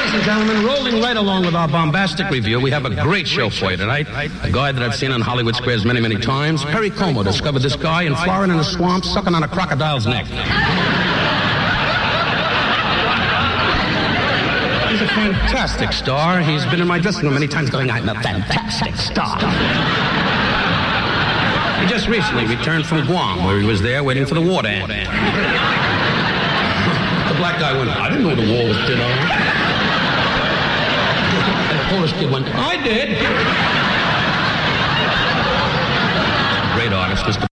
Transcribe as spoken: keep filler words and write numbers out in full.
Ladies and gentlemen, rolling right along with our bombastic review, we have a great show for you tonight. A guy that I've seen on Hollywood Squares many, many times. Perry Como discovered this guy in Florida in a swamp sucking on a crocodile's neck. He's a fantastic star. He's been in my dressing room many times going, I'm a fantastic star. He just recently returned from Guam, where he was there waiting for the war to end. The black guy went, I didn't know the war was still on. And the Polish kid went, I did. Great artist, Mister